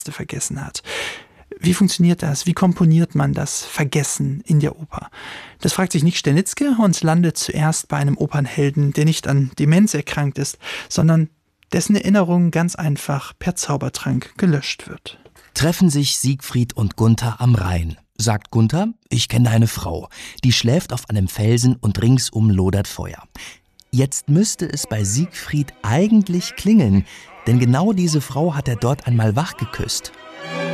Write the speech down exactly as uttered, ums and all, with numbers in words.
vergessen hat. Wie funktioniert das? Wie komponiert man das Vergessen in der Oper? Das fragt sich Nick Sternitzky und landet zuerst bei einem Opernhelden, der nicht an Demenz erkrankt ist, sondern dessen Erinnerung ganz einfach per Zaubertrank gelöscht wird. Treffen sich Siegfried und Gunther am Rhein. Sagt Gunther, ich kenne eine Frau, die schläft auf einem Felsen und ringsum lodert Feuer. Jetzt müsste es bei Siegfried eigentlich klingeln, denn genau diese Frau hat er dort einmal wach geküsst.